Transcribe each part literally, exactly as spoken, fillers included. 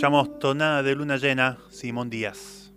Escuchamos Tonada de Luna Llena, Simón Díaz.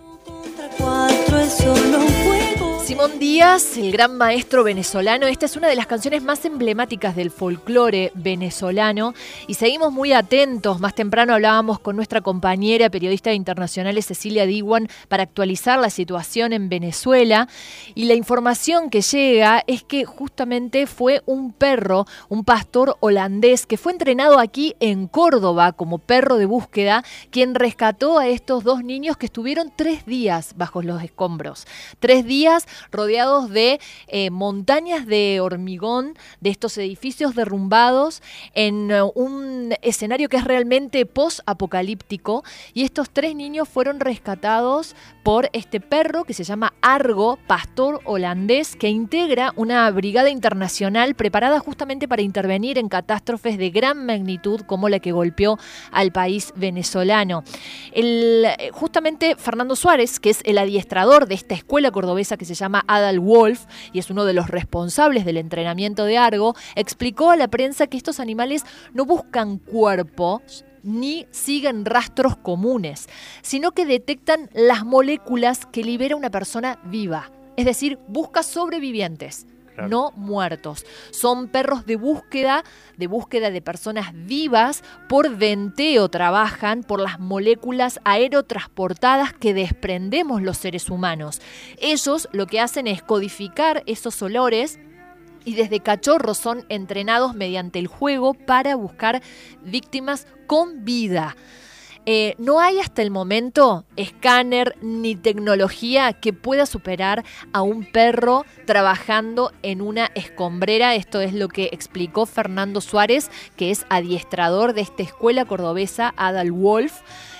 Simón Díaz, el gran maestro venezolano. Esta es una de las canciones más emblemáticas del folclore venezolano y seguimos muy atentos. Más temprano hablábamos con nuestra compañera periodista de internacionales Cecilia Diwan para actualizar la situación en Venezuela, y la información que llega es que justamente fue un perro, un pastor holandés que fue entrenado aquí en Córdoba como perro de búsqueda, quien rescató a estos dos niños que estuvieron tres días bajo los escombros. Tres días rodeados de eh, montañas de hormigón, de estos edificios derrumbados, en uh, un escenario que es realmente post-apocalíptico, y estos tres niños fueron rescatados por este perro que se llama Argo, pastor holandés, que integra una brigada internacional preparada justamente para intervenir en catástrofes de gran magnitud como la que golpeó al país venezolano. El, justamente Fernando Suárez, que es el adiestrador de esta escuela cordobesa que se llama Adal Wolf y es uno de los responsables del entrenamiento de Argo, explicó a la prensa que estos animales no buscan cuerpos ni siguen rastros comunes, sino que detectan las moléculas que libera una persona viva. Es decir, busca sobrevivientes. Claro. No muertos. Son perros de búsqueda, de búsqueda de personas vivas. Por venteo trabajan, por las moléculas aerotransportadas que desprendemos los seres humanos. Ellos lo que hacen es codificar esos olores y desde cachorros son entrenados mediante el juego para buscar víctimas con vida. Eh, no hay hasta el momento escáner ni tecnología que pueda superar a un perro trabajando en una escombrera. Esto es lo que explicó Fernando Suárez, que es adiestrador de esta escuela cordobesa Adal Wolf.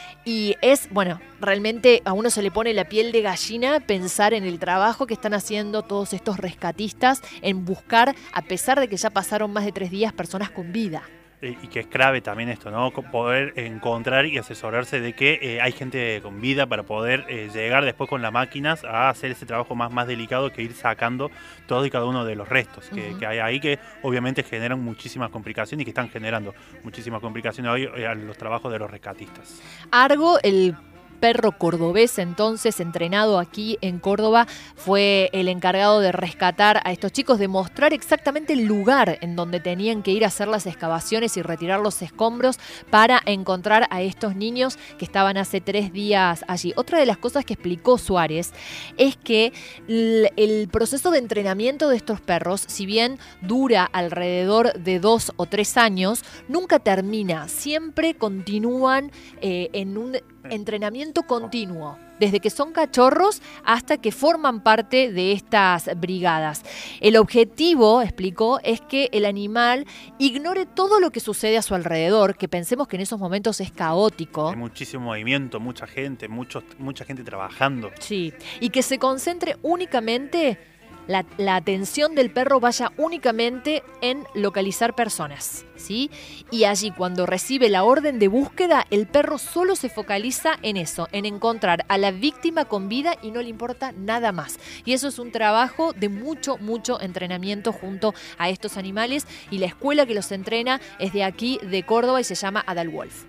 Y es, bueno, realmente a uno se le pone la piel de gallina pensar en el trabajo que están haciendo todos estos rescatistas en buscar, a pesar de que ya pasaron más de tres días, personas con vida. Y que es clave también esto, ¿no? Poder encontrar y asesorarse de que eh, hay gente con vida para poder eh, llegar después con las máquinas a hacer ese trabajo más, más delicado que ir sacando todos y cada uno de los restos que, uh-huh. que hay ahí, que obviamente generan muchísimas complicaciones y que están generando muchísimas complicaciones hoy a los trabajos de los rescatistas. Argo, el perro cordobés entonces entrenado aquí en Córdoba, fue el encargado de rescatar a estos chicos, de mostrar exactamente el lugar en donde tenían que ir a hacer las excavaciones y retirar los escombros para encontrar a estos niños que estaban hace tres días allí. Otra de las cosas que explicó Suárez es que el, el proceso de entrenamiento de estos perros, si bien dura alrededor de dos o tres años, nunca termina, siempre continúan eh, en un entrenamiento continuo, desde que son cachorros hasta que forman parte de estas brigadas. El objetivo, explicó, es que el animal ignore todo lo que sucede a su alrededor, que pensemos que en esos momentos es caótico. Hay muchísimo movimiento, mucha gente, muchos, mucha gente trabajando. Sí, y que se concentre únicamente, la, la atención del perro vaya únicamente en localizar personas, ¿sí? Y allí, cuando recibe la orden de búsqueda, el perro solo se focaliza en eso, en encontrar a la víctima con vida y no le importa nada más. Y eso es un trabajo de mucho, mucho entrenamiento junto a estos animales, y la escuela que los entrena es de aquí, de Córdoba, y se llama Adal Wolf.